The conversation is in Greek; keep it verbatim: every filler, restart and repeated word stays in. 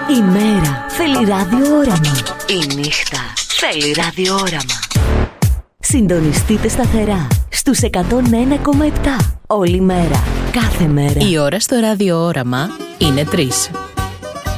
Η μέρα θέλει ραδιόραμα. Η νύχτα θέλει ραδιόραμα. Συντονιστείτε σταθερά στους εκατόν ένα κόμμα επτά. Όλη μέρα, κάθε μέρα. Η ώρα στο ραδιόραμα είναι τρεις.